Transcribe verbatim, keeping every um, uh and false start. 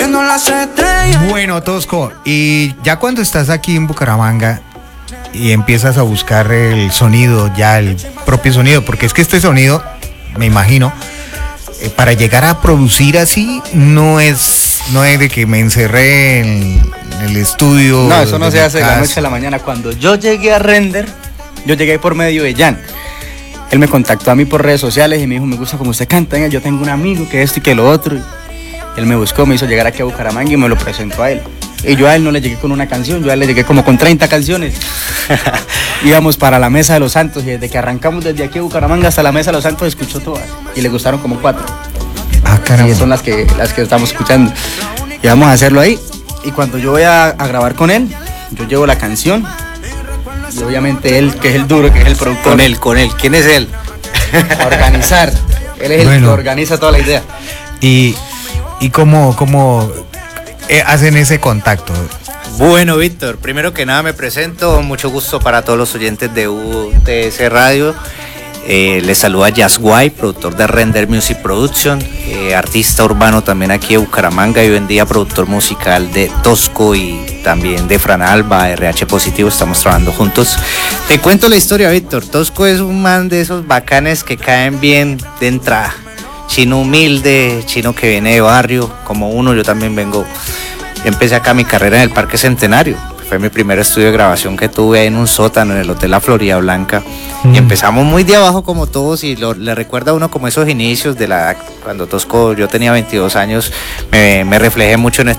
viendo las estrellas. Bueno, Tosco, y ya cuando estás aquí en Bucaramanga y empiezas a buscar el sonido, ya el propio sonido, porque es que este sonido, me imagino, eh, para llegar a producir así, no es, no es de que me encerré en, en el estudio. No, eso no de se mi hace de la casa. noche a la mañana. Cuando yo llegué a Render, yo llegué por medio de Jan. Él me contactó a mí por redes sociales y me dijo, me gusta como usted canta, venga, yo tengo un amigo que esto y que lo otro. Y él me buscó, me hizo llegar aquí a Bucaramanga y me lo presentó a él. Y yo a él no le llegué con una canción, yo a él le llegué como con treinta canciones. Íbamos para la Mesa de los Santos y desde que arrancamos desde aquí a Bucaramanga hasta la Mesa de los Santos escuchó todas y le gustaron como cuatro. Ah, caramba. Y son las que, las que estamos escuchando. Y vamos a hacerlo ahí. Y cuando yo voy a, a grabar con él, yo llevo la canción. Y obviamente él, que es el duro, que es el productor. Con él, con él. ¿Quién es él? A organizar. Él es el Bueno. que organiza toda la idea. Y, y cómo, cómo eh, hacen ese contacto. Bueno, Víctor, primero que nada me presento, mucho gusto para todos los oyentes de U T S Radio. Eh, les saluda Jazz Guay, productor de Render Music Production, eh, artista urbano también aquí de Bucaramanga y hoy en día productor musical de Tosco y también de Fran Alba, R H Positivo, estamos trabajando juntos. Te cuento la historia, Víctor. Tosco es un man de esos bacanes que caen bien de entrada. Chino humilde, chino que viene de barrio, como uno, yo también vengo. Yo empecé acá mi carrera en el Parque Centenario. Fue mi primer estudio de grabación que tuve ahí en un sótano en el Hotel La Florida Blanca. Mm. Y empezamos muy de abajo como todos y lo, le recuerda a uno como esos inicios de la... Cuando Tosco, yo tenía veintidós años, me, me reflejé mucho en